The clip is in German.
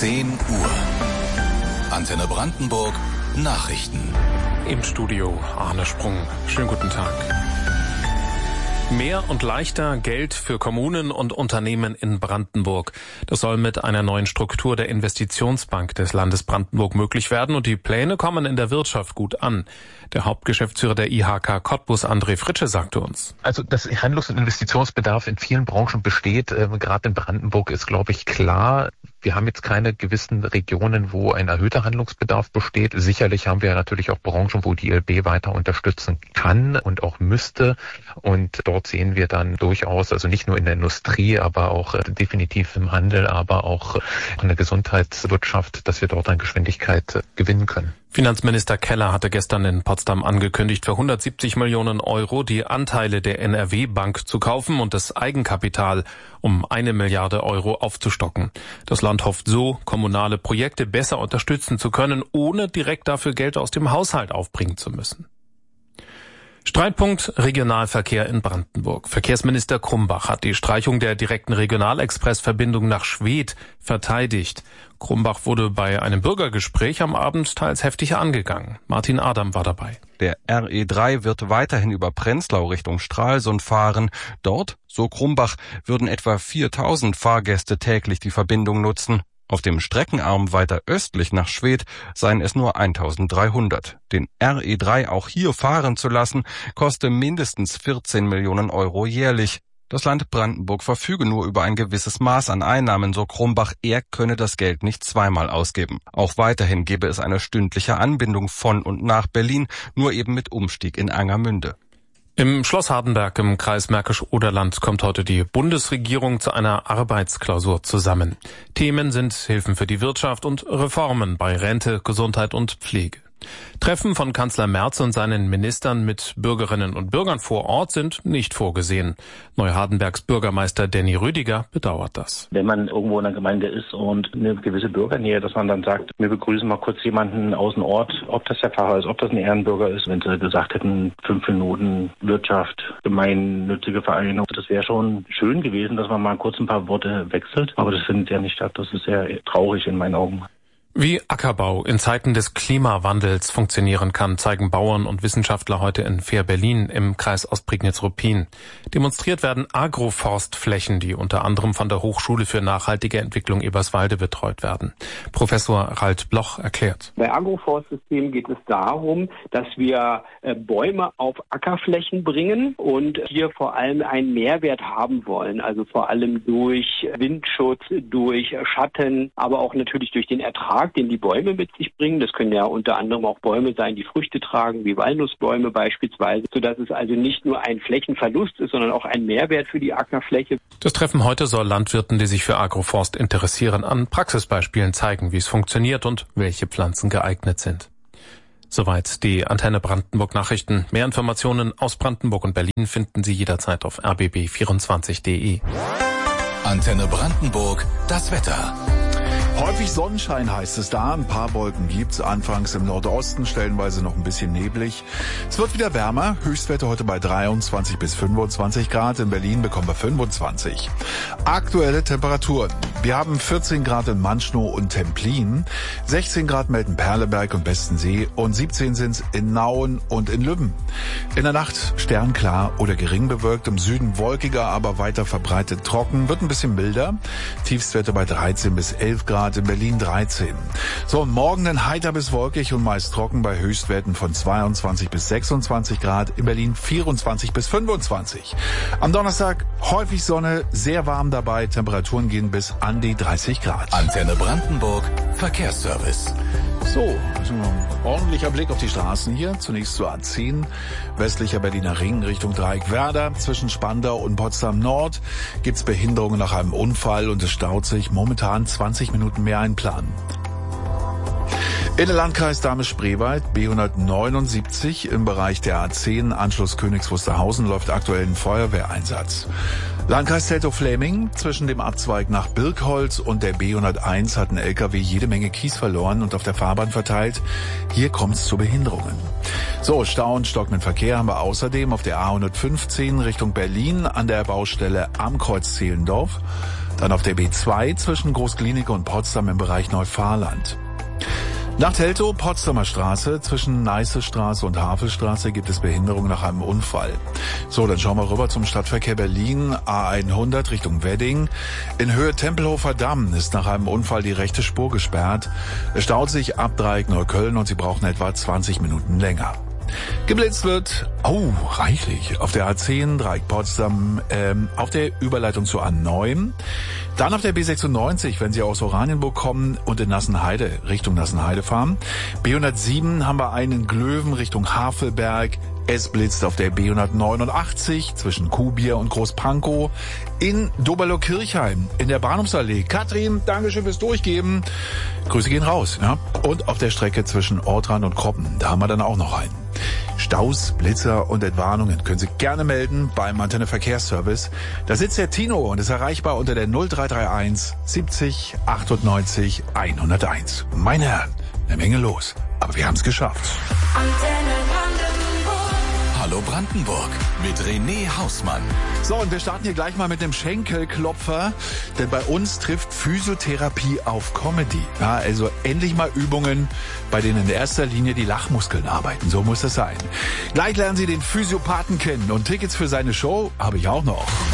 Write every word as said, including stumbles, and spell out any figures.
zehn Uhr. Antenne Brandenburg Nachrichten. Im Studio Arne Sprung. Schönen guten Tag. Mehr und leichter Geld für Kommunen und Unternehmen in Brandenburg. Das soll mit einer neuen Struktur der Investitionsbank des Landes Brandenburg möglich werden und die Pläne kommen in der Wirtschaft gut an. Der Hauptgeschäftsführer der I H K Cottbus, André Fritsche, sagte uns: Also, dass Handlungs- und Investitionsbedarf in vielen Branchen besteht, äh, gerade in Brandenburg, ist, glaube ich, klar. Wir haben jetzt keine gewissen Regionen, wo ein erhöhter Handlungsbedarf besteht. Sicherlich haben wir natürlich auch Branchen, wo die I L B weiter unterstützen kann und auch müsste. Und dort sehen wir dann durchaus, also nicht nur in der Industrie, aber auch äh, definitiv im Handel, aber auch in der Gesundheitswirtschaft, dass wir dort an Geschwindigkeit äh, gewinnen können. Finanzminister Keller hatte gestern in Potsdam angekündigt, für hundertsiebzig Millionen Euro die Anteile der N R W-Bank zu kaufen und das Eigenkapital um eine Milliarde Euro aufzustocken. Das Land hofft so, kommunale Projekte besser unterstützen zu können, ohne direkt dafür Geld aus dem Haushalt aufbringen zu müssen. Streitpunkt Regionalverkehr in Brandenburg. Verkehrsminister Krumbach hat die Streichung der direkten Regionalexpressverbindung nach Schwedt verteidigt. Krumbach wurde bei einem Bürgergespräch am Abend teils heftig angegangen. Martin Adam war dabei. Der R E drei wird weiterhin über Prenzlau Richtung Stralsund fahren. Dort, so Krumbach, würden etwa viertausend Fahrgäste täglich die Verbindung nutzen. Auf dem Streckenarm weiter östlich nach Schwedt seien es nur eintausenddreihundert. Den R E drei auch hier fahren zu lassen, koste mindestens vierzehn Millionen Euro jährlich. Das Land Brandenburg verfüge nur über ein gewisses Maß an Einnahmen, so Krumbach. Er könne das Geld nicht zweimal ausgeben. Auch weiterhin gebe es eine stündliche Anbindung von und nach Berlin, nur eben mit Umstieg in Angermünde. Im Schloss Hardenberg im Kreis Märkisch-Oderland kommt heute die Bundesregierung zu einer Arbeitsklausur zusammen. Themen sind Hilfen für die Wirtschaft und Reformen bei Rente, Gesundheit und Pflege. Treffen von Kanzler Merz und seinen Ministern mit Bürgerinnen und Bürgern vor Ort sind nicht vorgesehen. Neuhardenbergs Bürgermeister Danny Rüdiger bedauert das. Wenn man irgendwo in einer Gemeinde ist und eine gewisse Bürgernähe, dass man dann sagt, wir begrüßen mal kurz jemanden aus dem Ort, ob das der Pfarrer ist, ob das ein Ehrenbürger ist. Wenn sie gesagt hätten, fünf Minuten Wirtschaft, gemeinnützige Vereine, das wäre schon schön gewesen, dass man mal kurz ein paar Worte wechselt. Aber das findet ja nicht statt. Das ist sehr traurig in meinen Augen. Wie Ackerbau in Zeiten des Klimawandels funktionieren kann, zeigen Bauern und Wissenschaftler heute in Fair Berlin im Kreis Ostprignitz-Ruppin. Demonstriert werden Agroforstflächen, die unter anderem von der Hochschule für nachhaltige Entwicklung Eberswalde betreut werden. Professor Ralt Bloch erklärt: Bei Agroforstsystemen geht es darum, dass wir äh, Bäume auf Ackerflächen bringen und hier vor allem einen Mehrwert haben wollen. Also vor allem durch Windschutz, durch Schatten, aber auch natürlich durch den Ertrag, den die Bäume mit sich bringen. Das können ja unter anderem auch Bäume sein, die Früchte tragen, wie Walnussbäume beispielsweise, sodass es also nicht nur ein Flächenverlust ist, sondern auch ein Mehrwert für die Ackerfläche. Das Treffen heute soll Landwirten, die sich für Agroforst interessieren, an Praxisbeispielen zeigen, wie es funktioniert und welche Pflanzen geeignet sind. Soweit die Antenne Brandenburg Nachrichten. Mehr Informationen aus Brandenburg und Berlin finden Sie jederzeit auf r b b vierundzwanzig punkt d e. Antenne Brandenburg, das Wetter. Häufig Sonnenschein heißt es da. Ein paar Wolken gibt's. Anfangs im Nordosten, stellenweise noch ein bisschen neblig. Es wird wieder wärmer. Höchstwerte heute bei dreiundzwanzig bis fünfundzwanzig Grad. In Berlin bekommen wir fünfundzwanzig. Aktuelle Temperaturen. Wir haben vierzehn Grad in Manschnow und Templin, sechzehn Grad melden Perleberg und Bestensee und siebzehn sind's in Nauen und in Lübben. In der Nacht sternklar oder gering bewölkt. Im Süden wolkiger, aber weiter verbreitet trocken. Wird ein bisschen milder. Tiefstwerte bei dreizehn bis elf Grad. In Berlin dreizehn. So, und morgen dann heiter bis wolkig und meist trocken bei Höchstwerten von zweiundzwanzig bis sechsundzwanzig Grad. In Berlin vierundzwanzig bis fünfundzwanzig. Am Donnerstag häufig Sonne, sehr warm dabei. Temperaturen gehen bis an die dreißig Grad. Antenne Brandenburg Verkehrsservice. So, also ein ordentlicher Blick auf die Straßen hier. Zunächst zur A zehn, westlicher Berliner Ring Richtung Dreieck Werder. Zwischen Spandau und Potsdam Nord gibt's Behinderungen nach einem Unfall und es staut sich. Momentan zwanzig Minuten mehr einplanen. In der Landkreis Dahme-Spreewald, B hundertneunundsiebzig im Bereich der A zehn, Anschluss Königs Wusterhausen, läuft aktuell ein Feuerwehreinsatz. Landkreis Teltow-Fläming, zwischen dem Abzweig nach Birkholz und der B hunderteins hat ein L K W jede Menge Kies verloren und auf der Fahrbahn verteilt. Hier kommt es zu Behinderungen. So, Stau und stockenden Verkehr haben wir außerdem auf der A hundertfünfzehn Richtung Berlin an der Baustelle am Kreuz Zehlendorf. Dann auf der B zwei zwischen Großklinike und Potsdam im Bereich Neufahrland. Nach Teltow, Potsdamer Straße, zwischen Neiße Straße und Havelstraße gibt es Behinderung nach einem Unfall. So, dann schauen wir rüber zum Stadtverkehr Berlin, A hundert Richtung Wedding. In Höhe Tempelhofer Damm ist nach einem Unfall die rechte Spur gesperrt. Es staut sich ab Dreieck Neukölln und Sie brauchen etwa zwanzig Minuten länger. Geblitzt wird, oh, reichlich, auf der A zehn, Dreieck Potsdam, ähm, auf der Überleitung zur A neun. Dann auf der B sechsundneunzig, wenn Sie aus Oranienburg kommen und in Nassenheide, Richtung Nassenheide fahren. B hundertsieben haben wir einen Glöwen Richtung Havelberg. Es blitzt auf der B hundertneunundachtzig zwischen Kuhbier und Großpankow. In Doberloh-Kirchheim, in der Bahnhofsallee. Katrin, Dankeschön fürs Durchgeben. Grüße gehen raus, ja. Und auf der Strecke zwischen Ortrand und Kroppen, da haben wir dann auch noch einen. Staus, Blitzer und Entwarnungen können Sie gerne melden beim Antenne Verkehrsservice. Da sitzt der Tino und ist erreichbar unter der null drei drei eins siebzig achtundneunzig hunderteins. Meine Herren, eine Menge los, aber wir haben es geschafft. Antenne Hallo Brandenburg mit René Hausmann. So, und wir starten hier gleich mal mit einem Schenkelklopfer, denn bei uns trifft Physiotherapie auf Comedy. Ja, also endlich mal Übungen, bei denen in erster Linie die Lachmuskeln arbeiten. So muss das sein. Gleich lernen Sie den Physiopathen kennen und Tickets für seine Show habe ich auch noch.